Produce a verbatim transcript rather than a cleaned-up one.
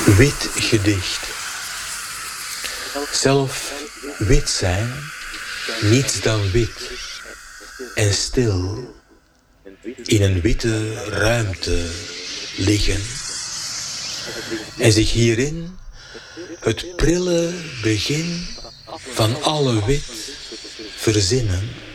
Wit gedicht. Zelf wit zijn, niets dan wit. En stil in een witte ruimte liggen. En zich hierin het prille begin van alle wit verzinnen.